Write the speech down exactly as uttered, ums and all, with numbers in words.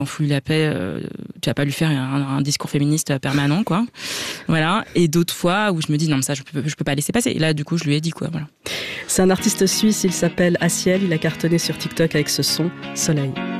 Fouille la paix, euh, tu vas pas lui faire un, un discours féministe permanent, quoi. Voilà. Et d'autres fois où je me dis, non, mais ça, je peux, je peux pas laisser passer. Et là, du coup, je lui ai dit, quoi. Voilà. C'est un artiste suisse, il s'appelle Asiel, il a cartonné sur TikTok avec ce son, Soleil.